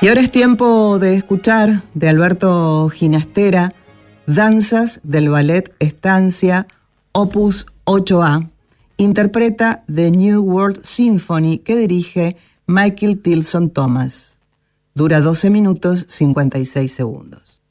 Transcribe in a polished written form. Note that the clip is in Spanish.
Y ahora es tiempo de escuchar de Alberto Ginastera, Danzas del Ballet Estancia, Opus 8A. Interpreta The New World Symphony que dirige Michael Tilson Thomas. Dura 12 minutos 56 segundos.